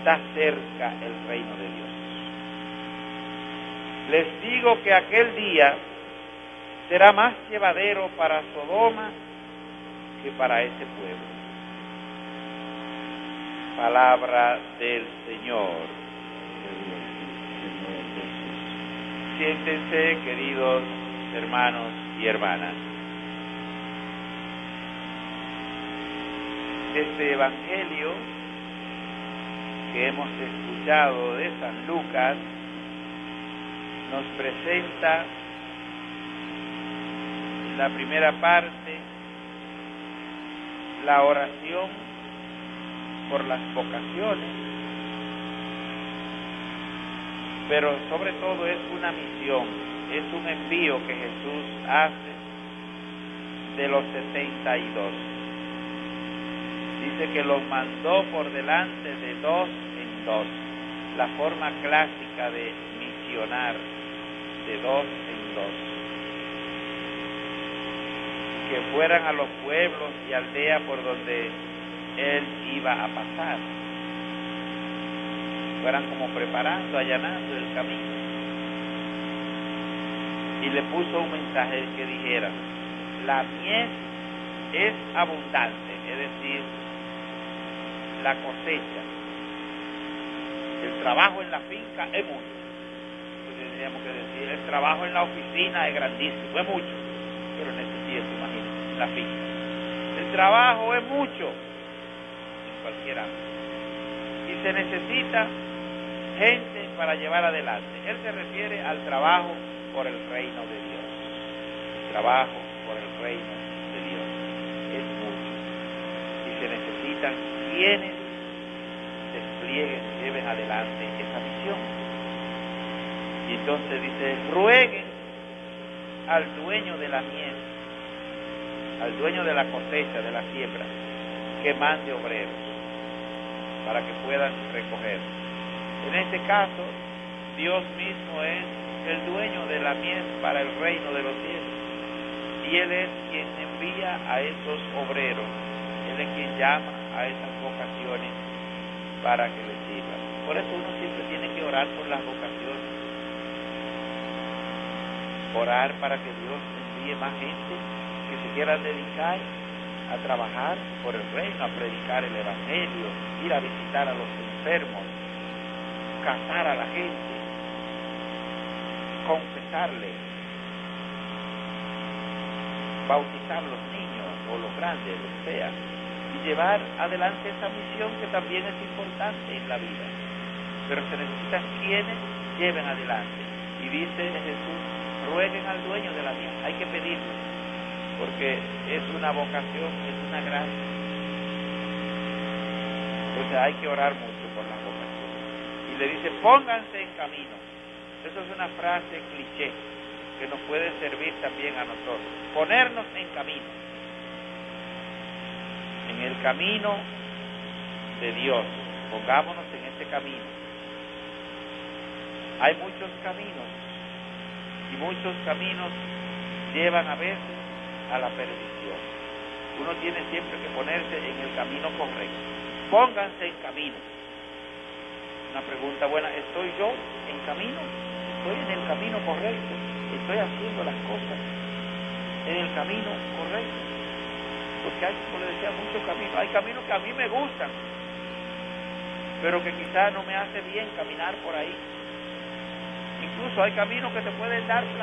está cerca el reino de Dios. Les digo que aquel día será más llevadero para Sodoma que para ese pueblo. Palabra del Señor. Siéntense, queridos hermanos y hermanas. Este evangelio que hemos escuchado de San Lucas nos presenta en la primera parte la oración por las vocaciones, pero sobre todo es una misión, es un envío que Jesús hace de los 72. Dice que los mandó por delante de 2 en 2, la forma clásica de misionar, de 2 en 2. Que fueran a los pueblos y aldeas por donde Él iba a pasar. Fueran como preparando, allanando el camino. Y le puso un mensaje que dijera: la mies es abundante, es decir, la cosecha, el trabajo en la finca es mucho. Entonces tendríamos que decir, el trabajo en la oficina es grandísimo, es mucho, pero en este tiempo, imagínense, la finca. El trabajo es mucho, en cualquier ámbito. Y se necesita gente para llevar adelante. Él se refiere al trabajo por el reino de Dios. El trabajo por el reino de Dios es mucho. Y se necesitan quienes desplieguen, lleven adelante esa misión. Y entonces dice: rueguen al dueño de la mies, al dueño de la cosecha, de la siembra, que mande obreros para que puedan recoger. En este caso, Dios mismo es el dueño de la mies para el reino de los cielos, y Él es quien envía a esos obreros, Él es quien llama a esas vocaciones para que les sirvan. Por eso uno siempre tiene que orar por las vocaciones, orar para que Dios envíe más gente que se quieran dedicar a trabajar por el reino, a predicar el evangelio, ir a visitar a los enfermos, casar a la gente, confesarle, bautizar los niños o los grandes, lo que sea, y llevar adelante esa misión que también es importante en la vida. Pero se necesitan quienes lleven adelante. Y dice Jesús: rueguen al dueño de la mies. Hay que pedirlo, porque es una vocación, es una gracia. Entonces hay que orar mucho por las vocaciones. Y le dice: pónganse en camino. Eso es una frase cliché que nos puede servir también a nosotros. Ponernos en camino. En el camino de Dios. Pongámonos en ese camino. Hay muchos caminos, y muchos caminos llevan a veces a la perdición. Uno tiene siempre que ponerse en el camino correcto. Pónganse en camino. Una pregunta buena: ¿estoy yo en camino? ¿Estoy en el camino correcto? ¿Estoy haciendo las cosas en el camino correcto? Porque hay, como le decía, muchos caminos. Hay caminos que a mí me gustan, pero que quizás no me hace bien caminar por ahí. Incluso hay caminos que te pueden dar